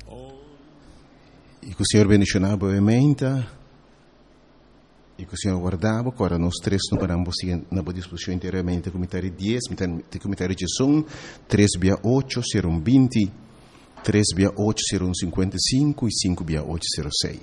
E que o Senhor bendicionava obviamente, e que o Senhor guardava, agora nós três não paramos na discussão inteiramente, comentário 10, comentário de som, 3/8, 0120, 3/8, 0155 e 5/8, 06.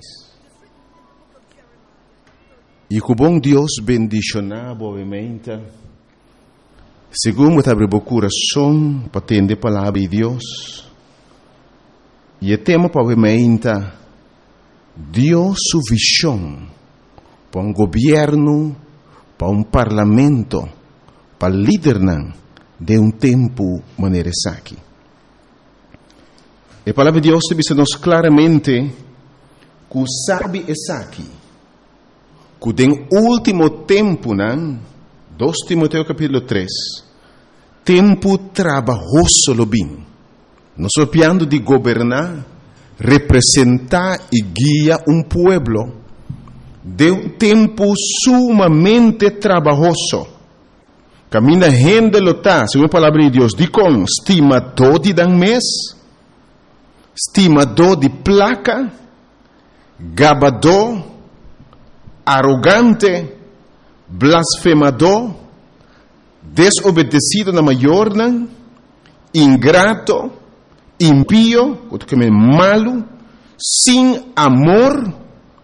E que o bom Deus bendicionava obviamente, segundo abre o coração para atender a palavra de Deus, e o tema obviamente, Deus sua visão para um governo, para um parlamento, para líder de um tempo maneira aqui. A palavra de Deus diz-nos claramente que sabe essa aqui, que no último tempo, 2 Timoteo capítulo 3, tempo trabalhoso lo bem. Nós estamos de governar, representar e guiar um pueblo de um tempo sumamente trabalhoso. Camina gente lota, segundo a palavra de Deus, diz com estimador de dan mês, estimador de placa, gabador, arrogante, blasfemador, desobedecido na maior, ingrato, impío, malo, sem amor,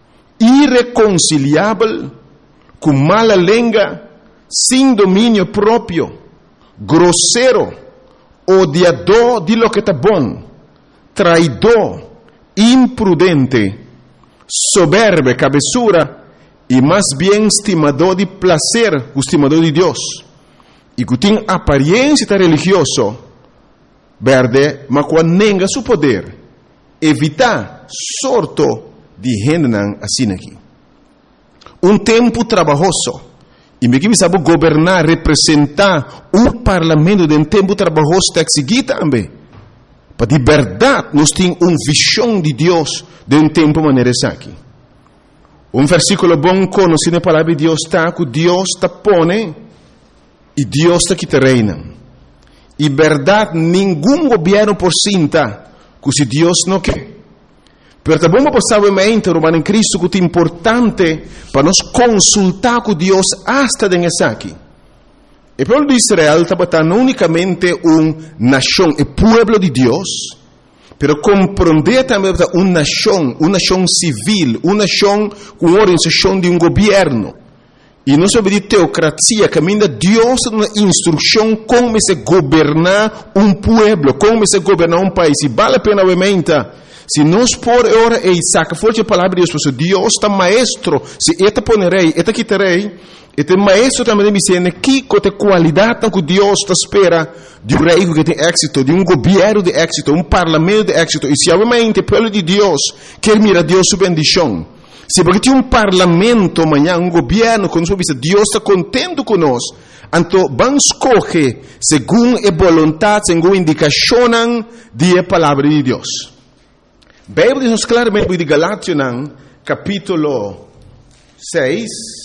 irreconciliável, com mala língua, sem domínio próprio, grosseiro, odiador de lo que está bom, traidor, imprudente, soberbo, cabeçura, e mais bem estimador de prazer, estimador de Deus, e que tem aparência religiosa, verde, mas quando nega seu poder, evitar sorto de gente assim aqui. Um tempo trabalhoso. E me que sabe governar, representar um parlamento de um tempo trabalhoso tem que seguir também. Para de verdade, nós temos uma visão de Deus de um tempo maneira aqui. Um versículo bom conhecido na palavra de Deus está que Deus está pone e Deus está que te reina. E verdade, nenhum governo por cinta que se Deus não quer. Pero também vamos passar em Cristo que é importante para nós consultar com Deus hasta nessa aqui. O povo de Israel está não unicamente uma nação, o povo de Deus, pero compreender também uma nação civil, uma nação com organização de um governo. E não sobre de teocracia, caminha Deus uma instrução como se governar um povo, como se governar um país. E vale a pena, obviamente, se nós por hora e saca forte a palavra de Deus, Deus está maestro, se eta ponerei, eta quitarei, eta maestro também me diz que tem qualidade que Deus está espera de um rei que tem êxito, de um governo de êxito, um parlamento de êxito. E se obviamente o povo de Deus quer mirar Deus sua bendição, se porque tem um parlamento amanhã, um governo, quando Deus está contente conosco, então vamos escolher segundo a vontade, segundo a indicação da palavra de Deus. A Bíblia diz claramente de Galátias, capítulo 6,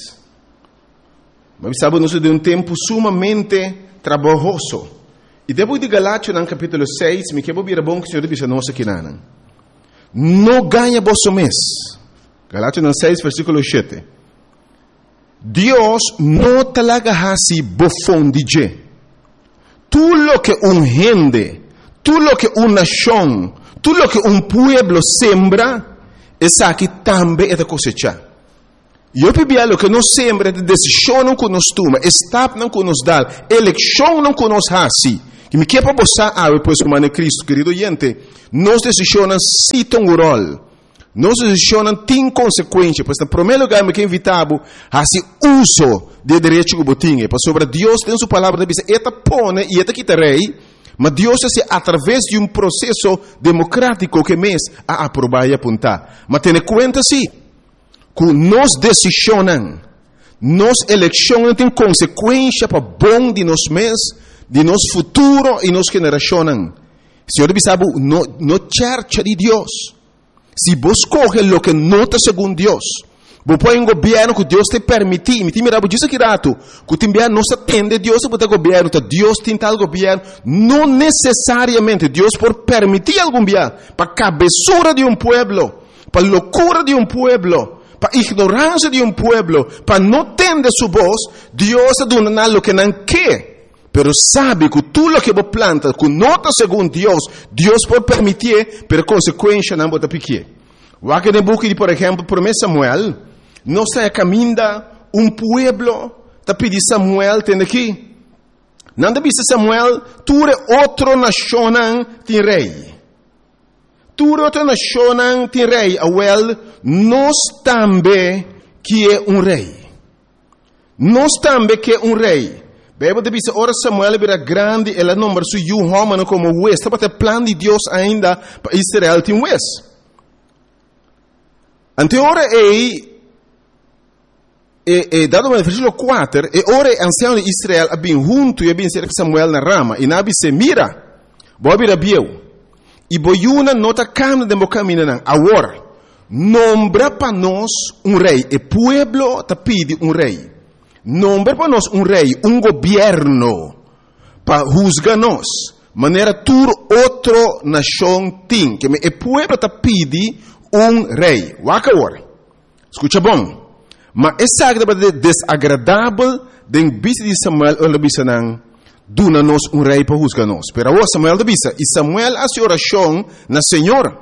mas sabemos de um tempo sumamente trabalhoso. E depois de Galátias, capítulo 6, me quero vir a bom que o Senhor diz a nós aqui, não ganha vosso mês. Galátias 6, versículo 7. Deus não talaga hasi bofão de je. Tudo lo que gente, tudo lo que nação, tudo lo que pueblo sembra, essa aqui também é da cosecha. E eu pedi lo que nós sembra, de decisão não que nos toma, estado não que nos dá, eleição não que nos hasi. E me quer para você, depois como é Cristo, querido gente, nós decisões citam o rol. Nós decisões têm consequências, pois, no primeiro lugar, me quer invitar a se uso de direito que botinha, para sobre Deus tem sua palavra, diz, eta pone e eta quitarei, mas Deus é através de um processo democrático que mês a aprovar e apontar. Mas tenha conta sim, que nós decisões, nós eleições têm consequência para bom de nós mês, de nosso futuro e nossa geração. Senhor, sabe, no church de Deus. Se vos coge lo que nota segundo Deus, Bo poi un governo che Deus te permite, mi ti mirabo disso aqui rato, que te enviar não se atende Deus para governo, tá Deus tem tal governo, não necessariamente Deus por permitir algum dia, para cabeçura de pueblo, para loucura de pueblo, para ignorância de pueblo, para não tender sua voz, Deus está dando algo que não quer, pero sabe que tudo o que você planta, que nota segundo Deus por permitir, pero consequência não bota pique. O aqui no book de, por exemplo, promessa Samuel, não se caminha pueblo, tá pedindo Samuel, tem aqui. Não deve ser Samuel, tu é outro nação tem rei. Tu é outra nação tem rei. Awel, nós também que é rei. Nós também que é rei. Bem, deve ser, ora Samuel era grande, ela não era sua homem como o West. Tá plano de Deus ainda para Israel tem West. Ante ora dado no versículo 4, ora ancião de Israel abin junto e abin cerca Samuel na rama, e nabi se mira, bobi rabieu, e boiuna nota camna de mocamina nan, agora, nombra para nós rei, e pueblo ta pide rei, nombra para nós rei, governo, para juzgar nós, maneira tur outro nação tem, que e pueblo ta pide rei, waka agora, escuta bom, mas essa é desagradável den bisa de Samuel ou bisa nang duna nos rei para juzgar nos. Pero agora Samuel de bisa e Samuel hace oração na Senhor.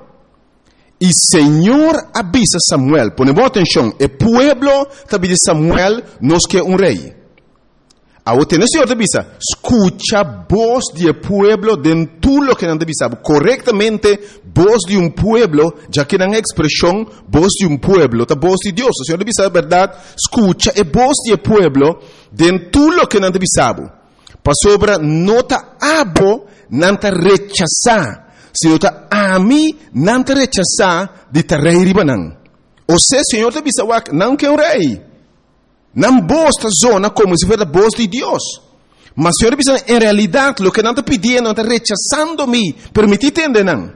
E Senhor avisa Samuel, ponemos atenção, e pueblo também de Samuel nos que rei. Agora tem o Senhor de bisa, escucha voz de pueblo de tudo que não de bisa, corretamente voz de pueblo, já que não é expressão voz de pueblo, tá voz de Deus. O Senhor de bisa, verdade, escucha e voz de pueblo de tudo que não de bisa. Para sobra nota abo não te rechazar, se nota a mim não te rechazar de te rei ribanan. Ou seja, Senhor de bisa, não que rei. Não bosta zona como se fosse a voz de Deus. Mas Senhor, em realidade, o que não está pedindo, não está rechazando-me, permitir entender, não.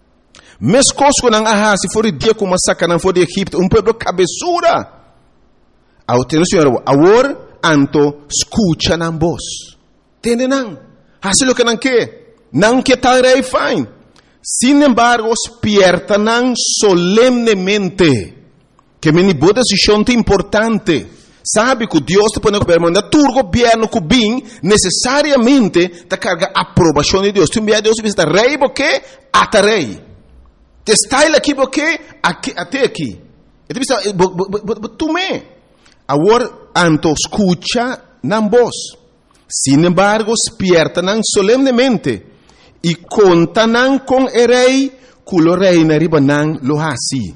Mas coisas que não há, se for o dia como a saca, não for de Egipto, povo cabeçura. Ao ter o Senhor, agora, anto, escucha na voz. Entende, não? Hace o que não quer. Não quer tal rei, fine. Sin embargo, despierta não solemnemente. Que me boa decisão importante. Sabe que Deus te põe no governo, mas o governo que vem necessariamente te carga a aprovação de Deus. Tu envia Deus e está rei porque até rei. Te está aqui porque até aqui. E tu pensa, tu me. Agora, anto escucha na voz. Sin embargo, despierta não solemnemente e conta não com o rei, que o rei na riba não lo hasi.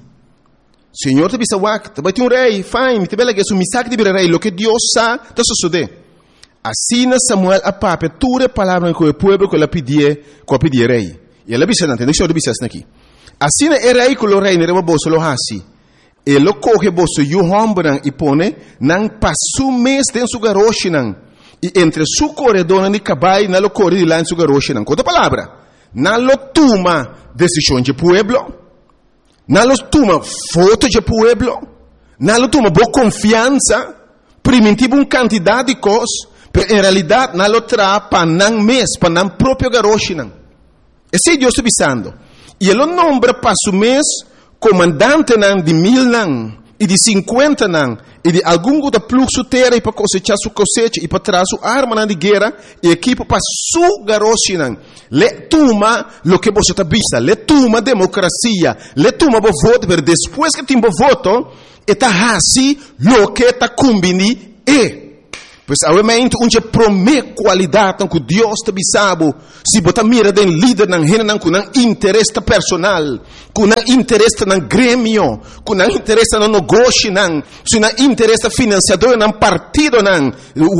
Senhor te bisa wak, vai ter rei, fine, te bela que é um misak de rei, lo que Deus sa, te sucede. Assim Samuel a pape, ture palavra com o povo que ela pedia rei. E ela bisa não, tem que bisa aqui. Assim é rei que o rei nere boso lo hasi. Ele coge boso yu hombran e pone nang pasu mês den su garoshi nang. E entre su corredor de cabai na lo corre de lá em su garoshi nang. Outra palavra, na lo toma decisão de pueblo. Não toma foto de pueblo, não toma boa confiança, primitivo quantidade de coisas, mas em realidade não traz para não mês, para não próprio garoche não. Esse é Deus está avisando. E ele nombra para o mês comandante não de 1000 não, e de 50 não, e de algum outro fluxo terra para cosechar sua cosecha e para trazer sua arma não de guerra e equipo para sua garoche não. Le toma lo que você está vista, le toma democracia, le toma o voto, mas depois que tem o voto, está assim lo que está combini e. Pois obviamente onde promete qualidade que Deus te bisabo, se botar mira den líder não rena não com interesse personal, com interesse no grêmio, com interesse no negócio não, se não interesse financiador não partido não,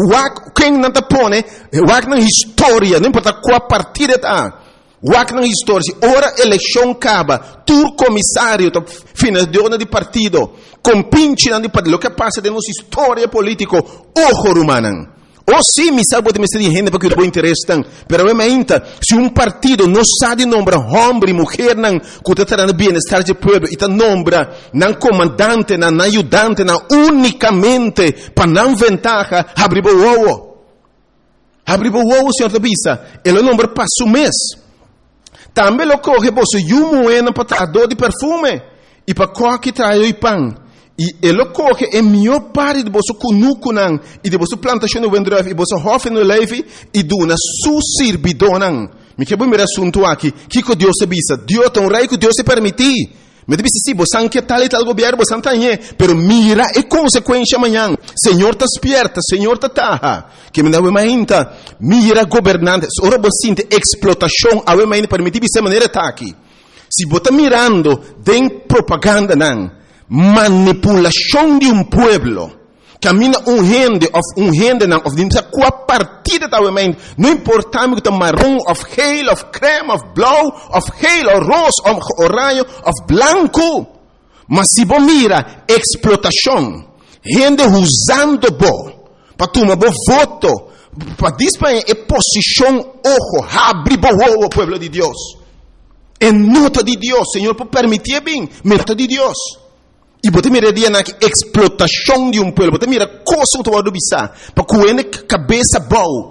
quem não te põe, na história, não importa qual partido está. Wak na história, ora eleição acaba, tur comissário, financiador de partido, compinche de partido, o que passa de nossa história política, ojo rumanan, O sim, me sabe de me ser gente porque eu interesse tan. Pero ainda, se partido não sabe nombrar homem e mulher não, que está trazendo bem-estar do povo, e está nombra não comandante, não ajudante, não unicamente para não ventaja, abrir o ovo. Abrir o ovo, senhor da bisa, ele nombra para o mês. Também lo coge você e moeda para trazer de perfume e para coque trazer o pão. E ele coge a melhor parte de você cunucunan e de você plantação no vendreve e você hofe no leve e duna su servidor. Me que bom me assunto aqui. Que Deus se bisa? Deus tem rei que Deus se permitir. Me disse sim, você não quer tal e tal governo, você não tem, pero mira a consequência amanhã. Senhor está esperta, Senhor está taha. Que me dá uma ainda, mira governante. Ora você sente explotação, a uma ainda permitir de essa maneira tá aqui. Se você está mirando, tem propaganda não. Manipulação de pueblo. Camina gente não, of dimsa qua partida da mente. Não importa o que marrom, of geel, of creme, of blauw, of geel, of roze, of oranje, of blanco. Mas se você mira explotação, gente usando para tomar voto, para disparar a posição, ojo, abrir o pueblo de Deus. É nota de Deus, Senhor, por permitir bem, nota de Deus. E você mira na explotação de povo, você mira coisa que você bisa, para que cabeça boa.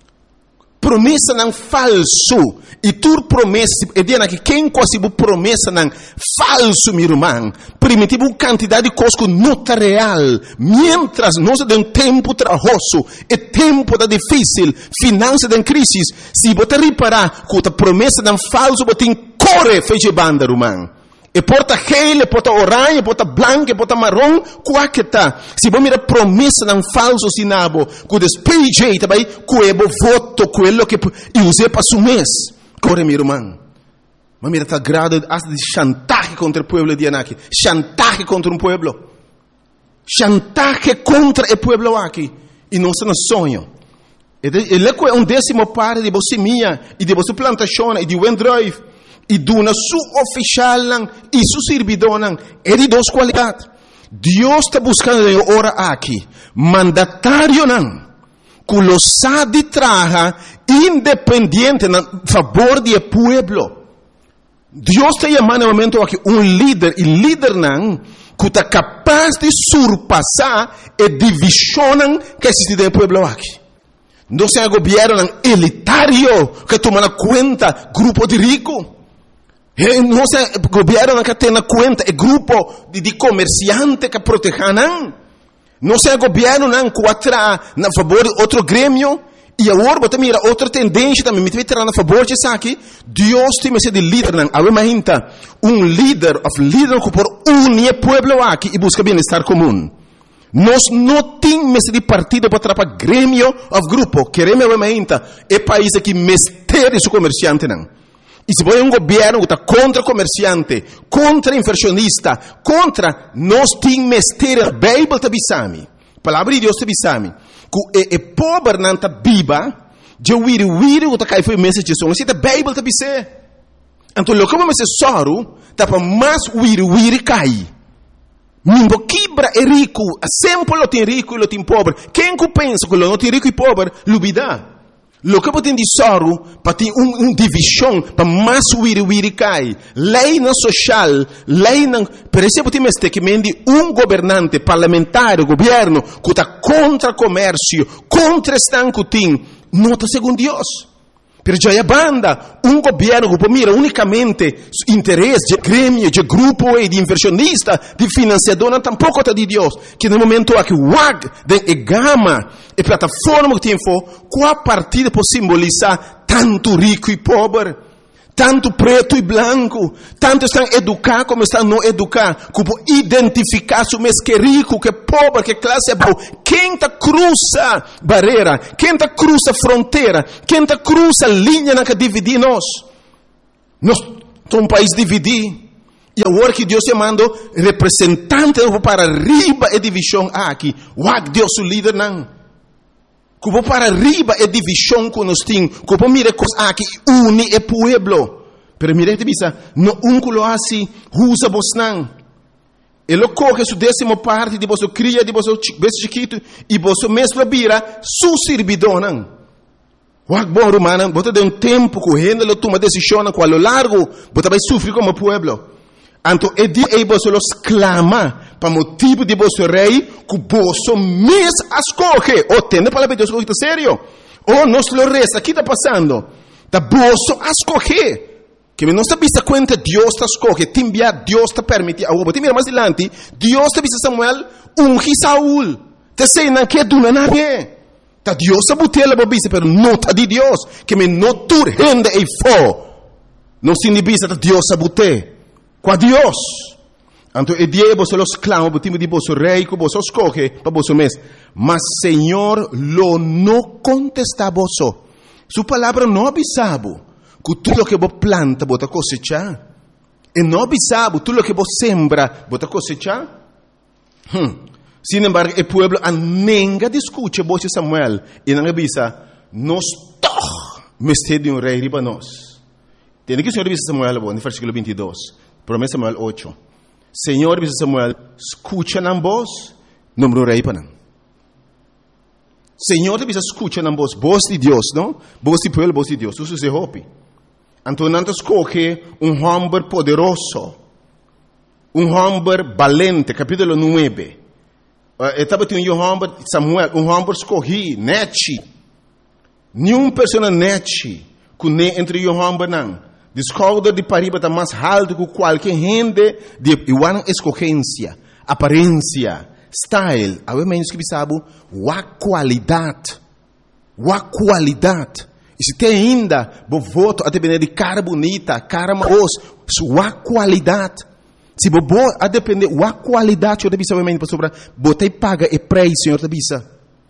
Promessa não falso. E tu promessa, e dia que quem quase promessa não falso, meu irmão. Primitivo quantidade de coisas que não está real. Mientras nós temos tempo trabalhoso, e tempo da difícil, finanças da crise, se você reparar que a promessa não falso, você corre feche banda, irmão. E porta gel, e porta orange, e porta branco, e porta marrom, qual que tá? Se você mira promessa não falso sinabo, que despeje, também, que é voto, quello que eu usei para o mês. Corre, meu irmão. Mas mira, está grado de chantaje contra o povo de Anaki. Chantaje contra povo. Chantaje contra o povo aqui. E não se nos sonho. Ele é 1/10 parte de você minha, e de você plantação, e de Wendrive. E duna su oficial e su servidor é de duas qualidades. Deus está buscando ora aqui mandatário que lo sabe traja independente na favor do povo. Deus está chamando no momento aqui líder e líder que está capaz de surpassar a divisão que existe no povo aqui. Não é governo elitário que toma conta grupo de ricos. Não é o governo que tem na conta, é grupo de comerciantes que protegem. Não é o governo que atra na favor de outro grêmio. E agora você mira outra tendência também, me vai na favor de isso aqui. Deus tem esse de líder. Agora líder que por unir o povo aqui e busca bem-estar comum. Nós não temos esse de partido para atrapalhar grêmio ou grupo. Queremos é país que mestre seu comerciante E se você governo que está contra comerciante, contra inversionista, contra nós temos mestre, a Bíblia está bisami. A palavra de Deus está bisami. Que é pobre não está viva, de wiri que está caindo foi mensagem de som. Mas a Bíblia está bisami. Então, o que vamos ser soro, está para mais wiri cai. Ninguém quebra é rico, sempre lo tem rico e lo tem pobre. Quem que pensa que lo não tem rico e pobre, lubida. Lo que tem de soro, para ter divisão, para mais wiri cai. Lei não social, lei não... Por exemplo, tem que mendi governante parlamentar, governo, que está contra comércio, contra estanco tem, não está segundo Deus. Pero já é banda, governo que mira unicamente interesse de grêmio, de grupo e de inversionista, de financiador, tampouco está de Deus. Que no momento aqui, de gama, e plataforma que tem qual partida pode simbolizar tanto rico e pobre, tanto preto e branco, tanto estão educados como estão não educados, que pode identificar se o mês que é rico, que é pobre, que classe é boa. Quem está cruza barreira, quem está cruza fronteira, quem está cruza linha que divide nós. Nós somos um país dividido. E agora que Deus chamando representante para arriba a divisão aqui, Deus o líder não. Que para arriba é divisão que nós temos. Que mira coisas aqui une o povo. Pero mira que bisa, no que lo assim, usa vos não. Ele coge sua 10ª parte de você cria, de você bebê chiquito, e você mesmo vira seu servidor, não? O bom romano, você tem tempo correndo, ele toma decisão, com a largo, você vai sofrer como pueblo. Então, é dia que você los clama, para motivo de você rei, que você mesmo escolhe. Ou tem para Deus escolhe, sério? Ou nós lo resta, o que está passando? Da você escolhe. Que não se vista conta, Deus está escolhe, te envia, Deus te permite. Te mira mais adiante, Deus te vista Samuel, ungi Saúl. Te sei, não quer do nada. Ta Deus a botella bobisa, pero não ta de Deus, que me não turrende e fo. Não se inibisa ta Deus a bote. Qua Deus. Então, e dia você los clama, botimo de você rei, que você escolhe, para você mesmo. Mas Senhor lo não contesta a você. Sua palavra não avisava. Que tudo o que você planta, você cosecha. E não avisava, tudo o que você sembra, você cosecha. Sin embargo, o pueblo nunca discute a voz de Samuel. E não avisa, nós todos mestre de rei riba nós. Tem que o Senhor avisa Samuel, no versículo 22. Promessa Samuel 8. Senhor avisa Samuel, escucha na voz, número rei para não. Senhor avisa, escucha na voz de Deus, não? Voz de pueblo, voz de Deus. Isso se hope. Então, não escolhe homem poderoso. Homem valente, capítulo 9. Estava tendo homem, Samuel, homem escolhi, nete. Nenhuma pessoa nete, que nem entre homem não. Descobre de pariba está mais alto que qualquer gente de igual escolhência, aparência, style. A menos que sabe, a qualidade. A qualidade. E se tem ainda, o voto a depender de cara bonita, cara maos, a qualidade. Se você a depender da qualidade, eu saber para sobre, você paga o preço, Senhor, você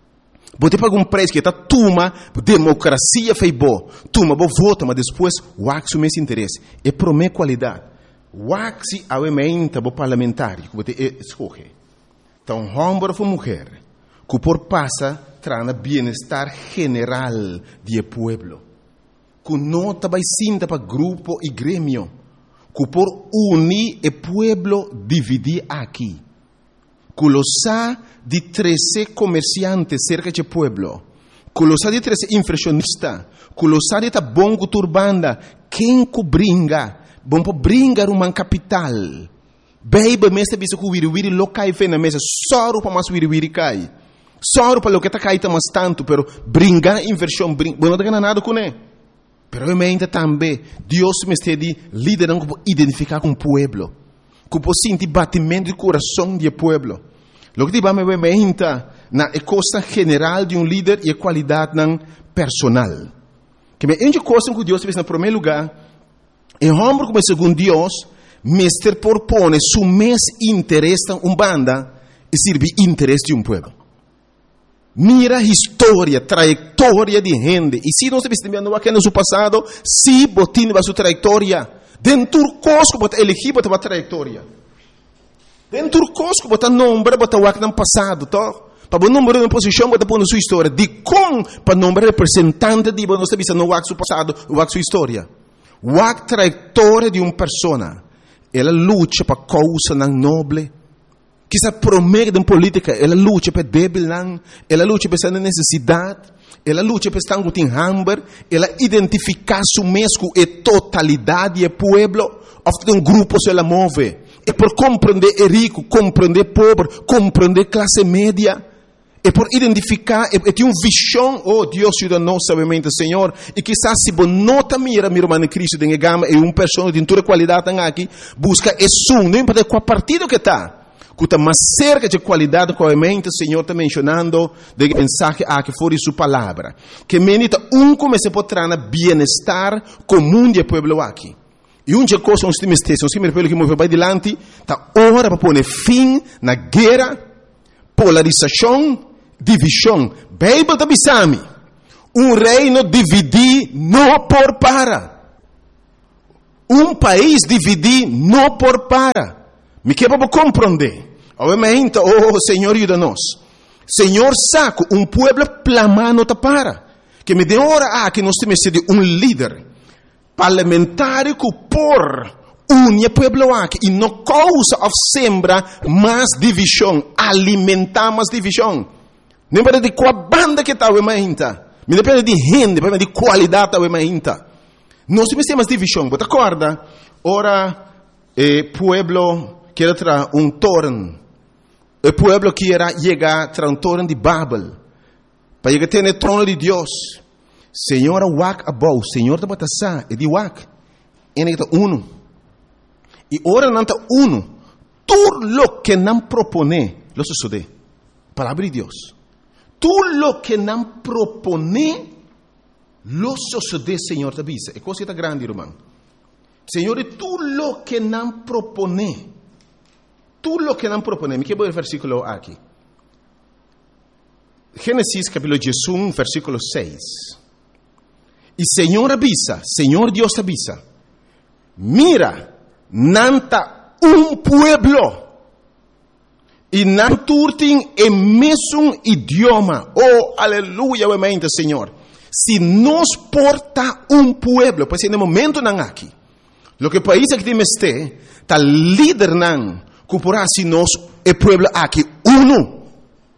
paga preço que está toma democracia fez bom, toma bom voto, mas depois o seu mesmo interesse é por minha qualidade. O se aumenta o parlamentar, que você escolhe. Então, homem ou mulher, que por passa trana bem-estar general do pueblo, que não está sinta para grupo e grêmio. Que por unir o pueblo dividir aqui. Que los ha de 13 comerciantes cerca do pueblo. Que los ha de 13 inflacionistas. Que los ha de ta bongo turbanda. Quem que bringa? Bom para bringar uma capital. Beiba mesa bisa que wiri lo cai fe na mesa. Soro para mais wiri cai. Soro para lo que ta cai ta mais tanto. Pero bringar inversão. Bom não tem nada com ele. Pero realmente também, Deus me está liderando para identificar com o pueblo. Que para sentir batimento de coração do pueblo. Lo que vamos ver na coisa general de líder e a qualidade personal. Que é uma coisa que Deus fez no primeiro lugar. E homem como segundo Deus, mestre propõe seu mesmo interesse em banda e serve interesse de pueblo. Mira a história, trajetória de gente. E se nós estamos vendo aqui no seu passado, se botin a sua trajetória, dentro do cosco, você elegir a trajetória. Dentro do cosco, você nombra, você vai no passado, tá? Para o número de posição, você põe na sua história. De como, para o número representante de você, você não vai no passado, vai sua história. A trajetória de uma pessoa, ela luta para causa não nobre. Que se promete em política, ela luta para débil, ela luta para essa necessidade, ela luta para estar com hambre, ela identifica su mesmo e totalidade do pueblo, ofta grupo se ela move, e por compreender o rico, compreender o pobre, compreender a classe média, e por identificar, e tem uma visão, oh Deus ajuda-nos sabemente, Senhor, e quizás se você não mira, meu irmão em Cristo, tem gama, e uma pessoa de toda qualidade aqui, busca isso, não importa qual partido que está, que está mais cerca de qualidade, comente, o Senhor está mencionando de mensagem que foi sua palavra. Que menita começa a trazer bem-estar comum do povo aqui. E uma coisa, nós temos textos, que me repito que vai adiante, está hora para pôr fim na guerra, polarização, divisão. Bíblia está bisami. Reino dividir não por para. País dividir não por para. Me quer para compreender. Obviamente, oh Senhor, ajuda-nos. Senhor, saco pueblo plamano ta para. Que me dê hora que nós temos de líder parlamentar que por une pueblo aqui e não causa of sembra mais divisão, alimentar mais divisão. Não depende de qual banda que está o emainta, não depende de gente, depende de qualidade da emainta. Não se tem mais divisão, você acorda? Ora, pueblo que era tra torno, o pueblo que era chegar tra torno de Babel, para chegar ter o trono de Deus. Senhor wak abou, Senhor da batasa, e de wak, e tá uno. E ora não tá uno, tudo lo que não propone, lo sucede. Palavra de Deus. Tudo lo que não propone, lo sucede, Senhor da bisa. É coisa grande, irmão. Senhor, tudo lo que não propone, tudo lo que não propone. Me quero ver o versículo aqui. Gênesis capítulo 1, versículo 6. E Senhor avisa, Senhor Deus avisa, mira, nanta pueblo, e não turtin o mesmo idioma. Oh, aleluia, mente, Senhor. Se nos porta pueblo, pois no momento não aqui, lo que país que temos está líder não, cupora se nós o pueblo aqui uno.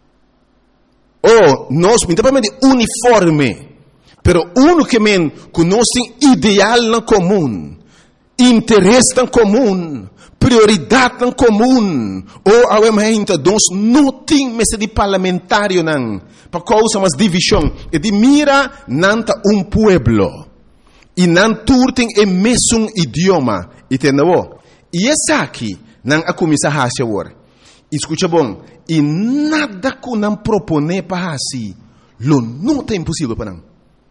Oh, nós, principalmente uniforme. Pero uno que men conhece ideal na comum, interesse na comum, prioridade na comum. Ou ao momento nós não temos de parlamentário não, para causa mais divisão. E de mira nanta pueblo e não turtem o mesmo idioma. Entendeu? E essa aqui não a começar a fazer agora. Escuta bom. E nada que não propone para assim, lo não é impossível para não.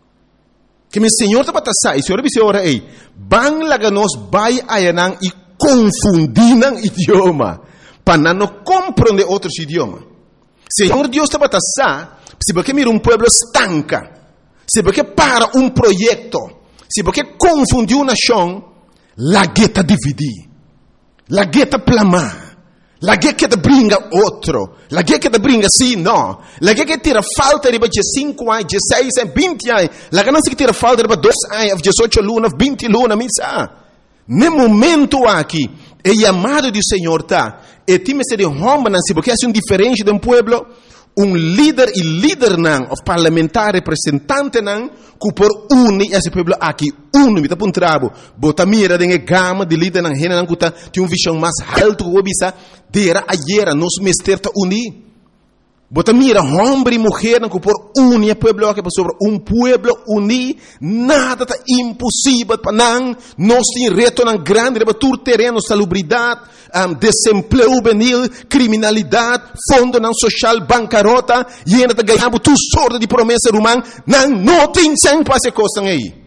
Que meu Senhor está batendo, e o Senhor disse ora aí, bang laga nos vai ayanang e confundinan idioma, para não compreender outros idiomas. Senhor Deus está batendo, se você mira pueblo estanca, se você para projeto, se você confundir uma nação, la gueta dividir, la gueta plamar. La che te bringa outro, la che te bringa sì, no, la che tira falta di 5 anni, 16 anni, 20 anni, la che non si tira falta di 2 anni, 18 luna, 20 luna, mi sa. Nel momento aqui, é chamado do Senhor tá, e time se de homem não se porque é diferente de pueblo, líder e líder não, of parlamentar representante não, que por unir esse pueblo aqui, me tá puntrabo, bota mira de gama de líder não, rena não cuta, tem visão mais alto que o bisa, dera ayer nos mester ta unir. Bota mira, homem e mulher não que por unir pueblo aqui, sobre pueblo unir, nada tá impossível para não, nós tem reto não grande, para tur terreno, salubridade, desemprego juvenil, criminalidade, fundo não social, bancarrota, e ainda tá ganhando tu sorte de promessa humana, não tem sem passe coisa aí.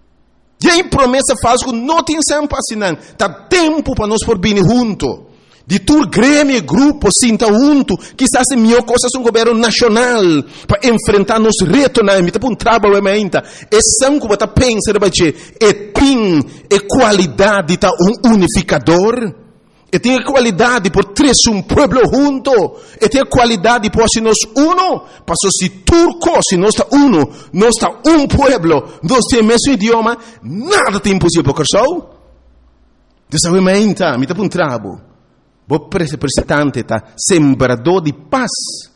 E aí promessa falsa que não tem sem passe não, tá tempo para nós por vir junto. De tur grêmio e grupo sinta junto, quizás é melhor coisa um governo nacional para enfrentar nos retos na emita para trabalho ainda. É sangue que você pensa de baixo, tem qualidade de unificador, tem qualidade por trazer pueblo junto, tem qualidade por se nós uno, para se turco se nós está uno, nós está pueblo, nós temos o mesmo idioma, nada tem impossível para o dessa ainda, emita para trabalho. O representante está sembrador de paz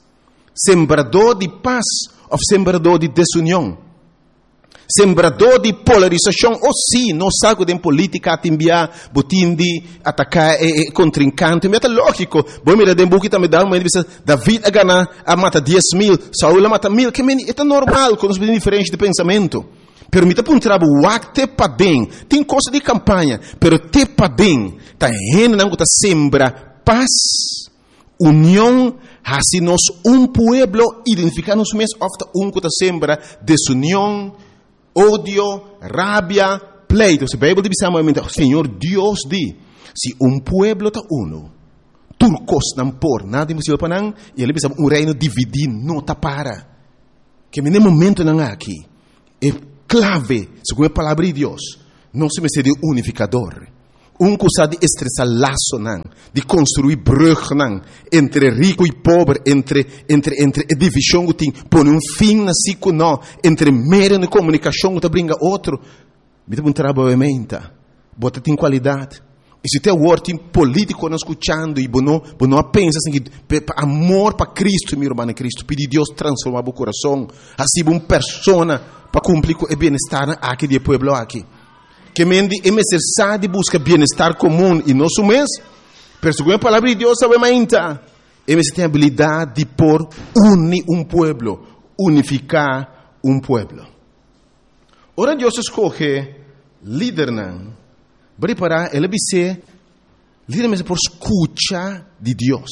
ou sembrador de desunião, sembrador de polarização, ou sim, não sabe de política a enviar, botindi, atacar contrincante, mas é lógico, bom, mira, de buki também dá uma entrevista, David a mata 10,000, Saul a mata 1,000, que é normal, quando nós diferentes de pensamento. Permita para trabalho, te padem, tem coisa de campanha, pero te padem, tá rena não tá sembra paz, união, assim nós pueblo identificar-nos mesmo, ofta que tá sembra desunião, ódio, rabia, pleito. Se a Bíblia diz o Senhor Deus diz, se pueblo tá uno, turcos não por nada impossível para não, e ele diz reino dividido não tá para, que no momento não aqui é clave, segundo a palavra de Deus, não se me de unificador. Coisa de estressar laço, não, de construir brug, não, entre rico e pobre, entre divisão que tem, põe fim na ciclo, não, entre meio na comunicação que brinca outro. Me dá trabalho em mente, bota tem qualidade. E se tem word político não escutando e não pensa assim que amor para Cristo, meu irmão Cristo, pedir Deus transformar o coração, assim uma pessoa para cumprir o bem-estar aqui do povo aqui. Que mendi é necessário buscar bem-estar comum e não mês, pero segundo a palavra de Deus sabe mais é tem a habilidade de unir pueblo, unificar pueblo. Ora Deus escolhe líder não. Preparar, ele vai ser líder por escuta de Deus.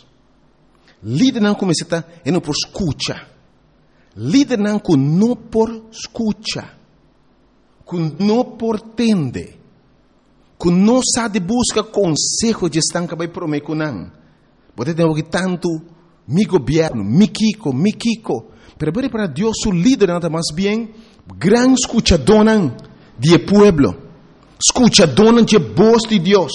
Líder não começa a não por escuta. Líder não com não por escuta. Com não por tende. Com não sabe buscar conselho de estar que vai prometer com não. Pode ter que tanto mi governo, mi Kiko. Pero para Deus o líder não mais bem gran escuchador de pueblo. Escucha, dona de voz de Deus.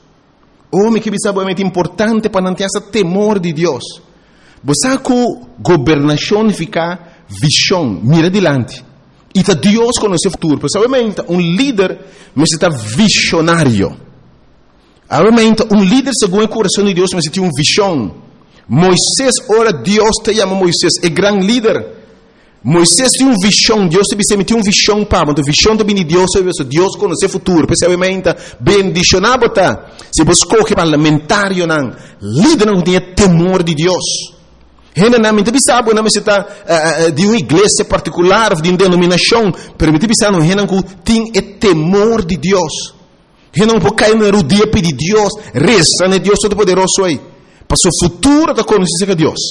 Homem que é muito importante para não ter esse temor de Deus. Você com governação fica visão, mira adiante. E tá Deus conhece o futuro. Porque líder necessita visionário. Obviamente, líder segundo o coração de Deus necessita visão. Moisés, ora Deus te chama Moisés, é grande líder. Moisés tinha visão, Deus te um visão para, mas a visão também de Deus conhece o futuro, possivelmente bendicionado tá. Se você escolhe parlamentário não, líder não tem temor de Deus. Ele não me sabe, não está de uma igreja particular, de uma denominação, mas me sabe não, ele não tem temor de Deus. Ele não pode cair na rodia pedir Deus, reza, né Deus todo poderoso aí, para o futuro da conhecer de Deus.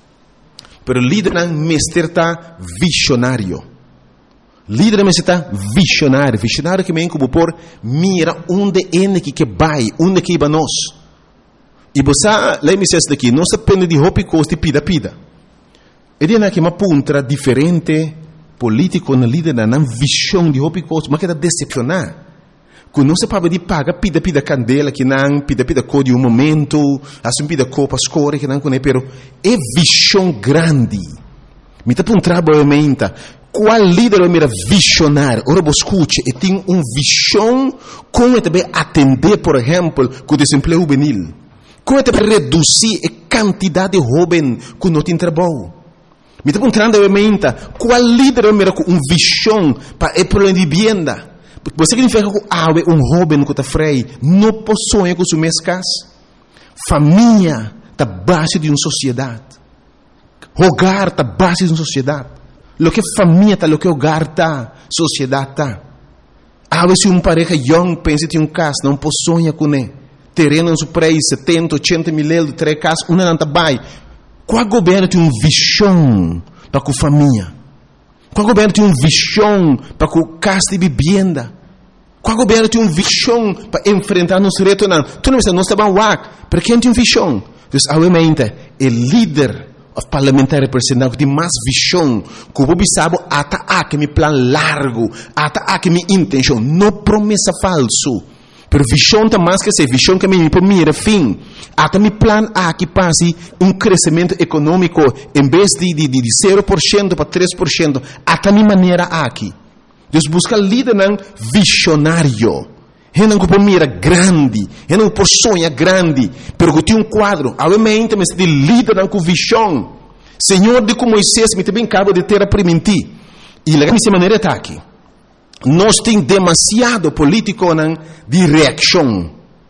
Pero líder não está visionário. Líder não está visionário. Visionário que vem como por mira onde é que vai, onde que vai nós. E você, lá me diz daqui, não se depende de roupa e pida. Ele é que uma ponta diferente político na líder não visão de roupa e mas que está decepcionar. Quando não se pode pagar pida candela que não pida cor de momento, assim pida cor para escolher que não conhece, pero é visão grande. Me está apontando obviamente qual líder é mera visionário. Ora você escute, e tem visão como também atender, por exemplo, com o desemprego juvenil, como também reduzir a quantidade de jovens que não tem trabalho. Me está apontando obviamente qual líder é mera com visão para o problema de vivienda. Você significa que jovem que está frei não possui com sua casa. Família está base de uma sociedade. Hogar está base de uma sociedade. Lo que família está, lo que hogar está, sociedade está. Se uma pareja young pensa em casa, não possui com ele. Terreno no seu preço, 70, 80 mil euros, 3 casas, uma não está bem. Qual governo tem uma visão para a família? Qual governo tem uma visão para a casa de vivienda? Qual governo tem uma visão para enfrentar nosso reto? Não, tu não está bem para quem tem uma visão? Então, obviamente, o líder parlamentar representante tem mais visão, que o povo sabe, até aqui meu plano largo, até aqui minha intenção, não promessa falso. Pero visão está mais que essa visão que me mira fim. Até meu plano aqui passe crescimento econômico em vez de 0% para 3%. Até minha maneira aqui. Deus busca líder visionário. Ele não pode mira grande, ele não pode sonhar grande, pero que tem quadro. Obviamente, mas de líder com visão. Senhor, de como Moisés me também acaba de ter a permitir. E lá dessa maneira está aqui. Nós temos demasiado político de reação.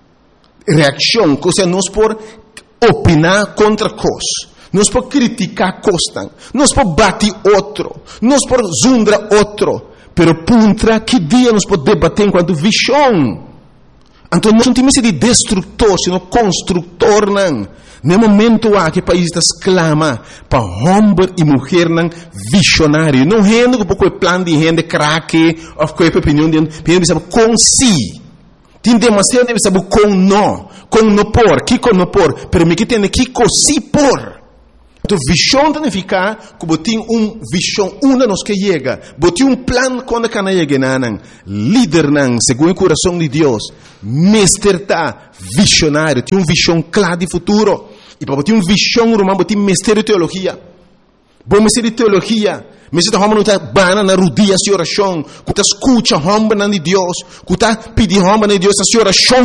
Reação, ou seja, nós por opinar contra coisas. Nós por criticar coisas. Nós por bater outro. Nós por zundar outro. Pero contra que dia nós podemos debater enquanto visão? Então nós não temos de destrutor, sino construtor. No momento que o país exclama para homem e mulher visionário. Não é um pouco de plano de gente craque, ou qualquer opinião de gente, com si. Tem demasiado de saber com não por, que com não por, pero me que tem que com si por. Então, visão significa que tem visão, uma nos que chega, tem plano quando que não chega, líder, segundo o coração de Deus, mestre está visionário, tem visão clara de futuro, e para ter visão, romano, tem mestre de teologia, bom mestre de teologia, mestre de homem não está bana na rodia de oração, que está escuta homem de Deus, que está pedindo homem de Deus a oração